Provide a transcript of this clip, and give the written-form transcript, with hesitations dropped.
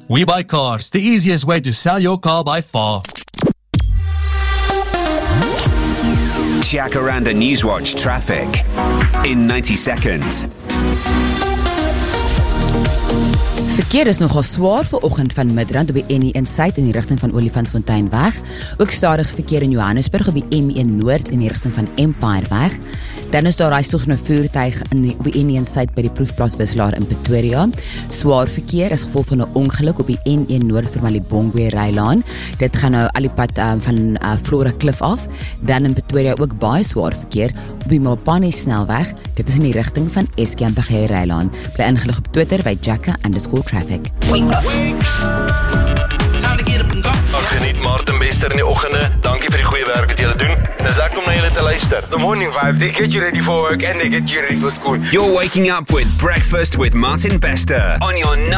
We Buy Cars, the easiest way to sell your car by far. Jacaranda Newswatch traffic in 90 seconds. Verkeer is nogal swaar vanoggend van Midrand op die N1 Suid in die rigting van Olifantsfonteinweg. Ook stadige verkeer in Johannesburg op die M1 Noord in die rigting van Empireweg. Dan is daar reistig voertuig op die N1 Suid by die proefplaas Wisselaar in Pretoria. Swaar verkeer is gevolg van 'n ongeluk op die N1 Noord vir Malibongwe Rylaan. Dit gaan nou al die pad van Flora Klif af. Dan in Pretoria ook baie swaar verkeer op die Mopani snelweg. Dit is in die rigting van Eskampergey Rylaan. Bly ingelig op Twitter by Jacka_traffic. Ek geniet Martin Bester in die oggende. Dankie vir die goeie werk wat julle doen. Dis lekker om na julle te luister. The morning vibe, they get you ready for work and they get you ready for school. You're waking up with Breakfast with Martin Bester on your